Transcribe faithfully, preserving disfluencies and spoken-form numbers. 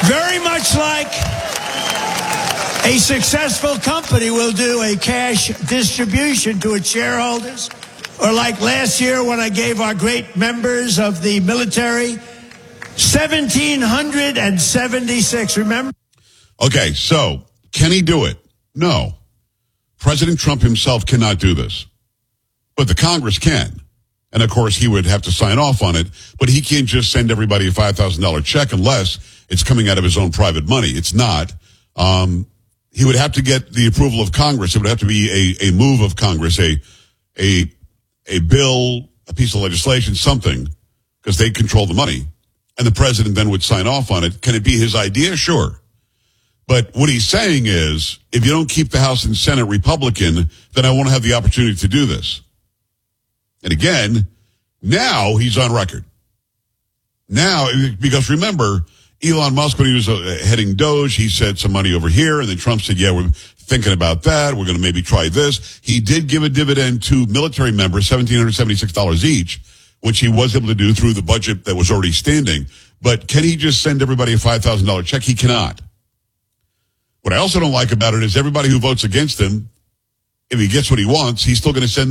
Very much like a successful company will do a cash distribution to its shareholders, or like last year when I gave our great members of the military one thousand seven hundred seventy-six, remember? Okay, so can he do it? No. President Trump himself cannot do this. But the Congress can. And, of course, he would have to sign off on it. But he can't just send everybody a five thousand dollars check unless it's coming out of his own private money. It's not. Um, he would have to get the approval of Congress. It would have to be a, a move of Congress, a, a, a bill, a piece of legislation, something, because they control the money. And the president then would sign off on it. Can it be his idea? Sure. But what he's saying is, if you don't keep the House and Senate Republican, then I won't have the opportunity to do this. And again, now he's on record. Now, because remember, Elon Musk, when he was heading Doge, he said some money over here, and then Trump said, yeah, we're thinking about that. We're going to maybe try this. He did give a dividend to military members, one thousand seven hundred seventy-six dollars each, which he was able to do through the budget that was already standing. But can he just send everybody a five thousand dollars check? He cannot. What I also don't like about it is everybody who votes against him, if he gets what he wants, he's still going to send